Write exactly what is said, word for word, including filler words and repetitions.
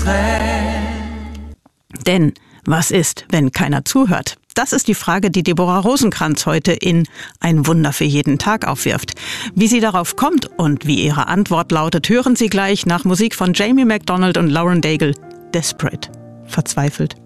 Denn was ist, wenn keiner zuhört? Das ist die Frage, die Deborah Rosenkranz heute in Ein Wunder für jeden Tag aufwirft. Wie sie darauf kommt und wie ihre Antwort lautet, hören Sie gleich nach Musik von Jamie MacDonald und Lauren Daigle. Desperate. Verzweifelt.